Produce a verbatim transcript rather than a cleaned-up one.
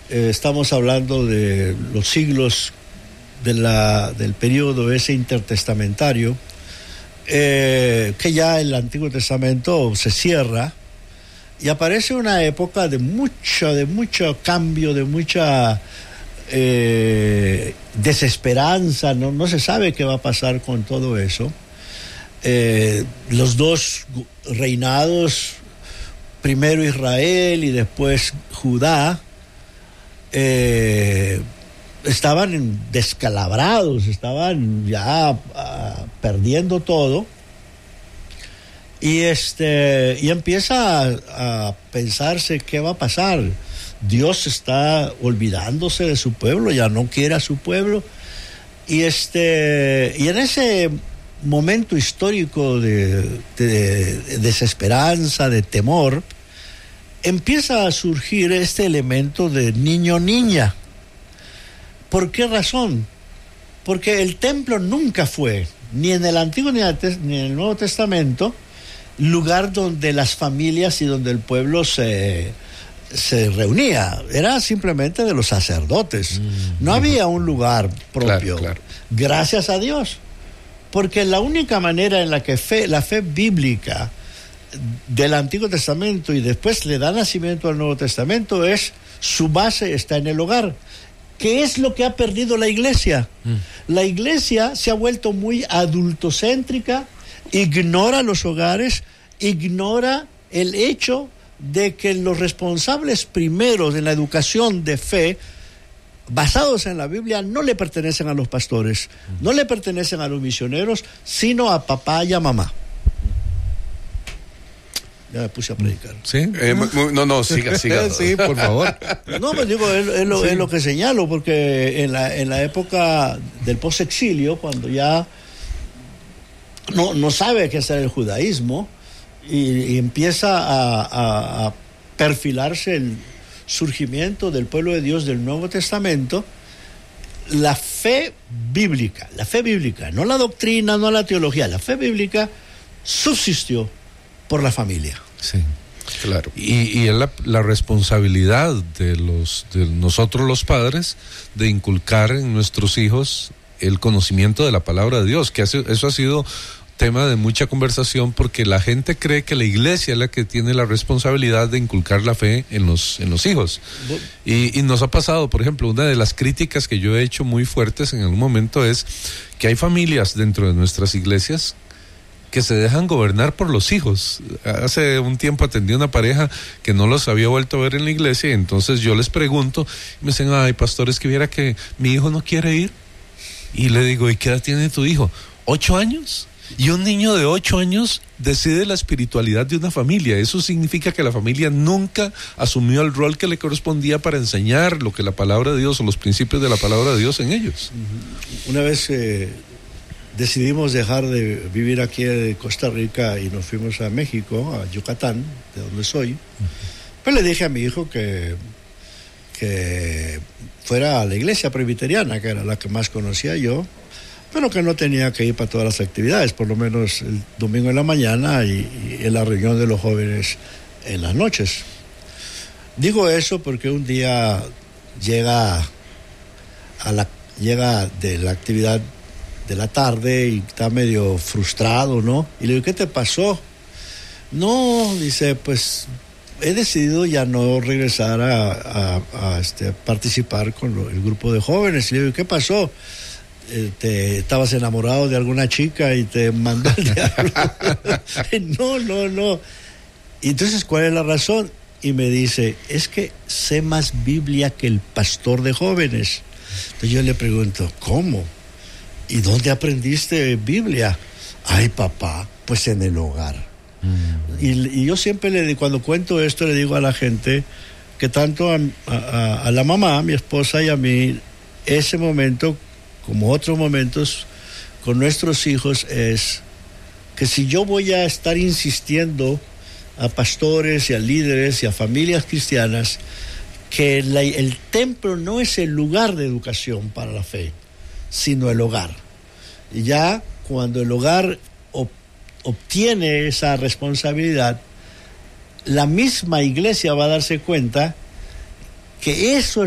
eh, estamos hablando de los siglos de la, del periodo ese intertestamentario, eh, que ya el Antiguo Testamento se cierra y aparece una época de mucho, de mucho cambio, de mucha eh, desesperanza, no, no se sabe qué va a pasar con todo eso. Eh, los dos reinados, primero Israel y después Judá, eh, estaban descalabrados, estaban ya uh, perdiendo todo, y este y empieza a, a pensarse qué va a pasar. Dios está olvidándose de su pueblo, ya no quiere a su pueblo, y este y en ese momento histórico de, de, de desesperanza, de temor, empieza a surgir este elemento de niño-niña. ¿Por qué razón? Porque el templo nunca fue, ni en el Antiguo ni en el Nuevo Testamento, lugar donde las familias y donde el pueblo se, se reunía. Era simplemente de los sacerdotes. Mm, no mm. había un lugar propio. Claro, claro. Gracias a Dios. Porque la única manera en la que fe, la fe bíblica del Antiguo Testamento y después le da nacimiento al Nuevo Testamento es, su base está en el hogar. ¿Qué es lo que ha perdido la iglesia? Mm. La iglesia se ha vuelto muy adultocéntrica, ignora los hogares, ignora el hecho de que los responsables primeros en la educación de fe, basados en la Biblia, no le pertenecen a los pastores, mm. no le pertenecen a los misioneros, sino a papá y a mamá. Ya me puse a predicar. ¿Sí? Eh, no, no, siga, siga. Sí, por favor. No, pues digo, es, es, lo, sí. es lo que señalo, porque en la, en la época del posexilio, cuando ya no, no sabe qué hacer el judaísmo, y, y empieza a, a, a perfilarse el surgimiento del pueblo de Dios del Nuevo Testamento, la fe bíblica, la fe bíblica, no la doctrina, no la teología, la fe bíblica subsistió por la familia. Sí, claro. Y, y es la, la responsabilidad de los de nosotros los padres de inculcar en nuestros hijos el conocimiento de la palabra de Dios, que hace, eso ha sido tema de mucha conversación, porque la gente cree que la iglesia es la que tiene la responsabilidad de inculcar la fe en los en los hijos. Y, y nos ha pasado, por ejemplo, una de las críticas que yo he hecho muy fuertes en algún momento es que hay familias dentro de nuestras iglesias que se dejan gobernar por los hijos. Hace un tiempo atendí a una pareja que no los había vuelto a ver en la iglesia, y entonces yo les pregunto, y me dicen, ay, pastor, es que viera que mi hijo no quiere ir. Y le digo, ¿y qué edad tiene tu hijo? ¿Ocho años? Y un niño de ocho años decide la espiritualidad de una familia. Eso significa que la familia nunca asumió el rol que le correspondía para enseñar lo que la palabra de Dios o los principios de la palabra de Dios en ellos. Una vez eh, decidimos dejar de vivir aquí en Costa Rica y nos fuimos a México, a Yucatán, de donde soy. Uh-huh. Pues le dije a mi hijo que, que fuera a la iglesia presbiteriana, que era la que más conocía yo, pero que no tenía que ir para todas las actividades, por lo menos el domingo en la mañana y, y en la reunión de los jóvenes en las noches. Digo eso porque un día llega a la llega de la actividad de la tarde y está medio frustrado, ¿no? Y le digo, ¿qué te pasó? No, dice, pues he decidido ya no regresar a, a, a este, participar con lo, el grupo de jóvenes. Y le digo, ¿qué pasó? Eh, te estabas enamorado de alguna chica y te mandó al diablo. no, no, no. Y entonces, ¿cuál es la razón? Y me dice, es que sé más Biblia que el pastor de jóvenes. Entonces yo le pregunto, ¿cómo? ¿Y dónde aprendiste Biblia? Ay, papá, pues en el hogar. Mm. Y, y yo siempre, le cuando cuento esto, le digo a la gente que tanto a, a, a la mamá, a mi esposa y a mí, ese momento, como otros momentos con nuestros hijos, es que si yo voy a estar insistiendo a pastores y a líderes y a familias cristianas que la, el templo no es el lugar de educación para la fe, sino el hogar. Y ya cuando el hogar ob, obtiene esa responsabilidad, la misma iglesia va a darse cuenta que eso es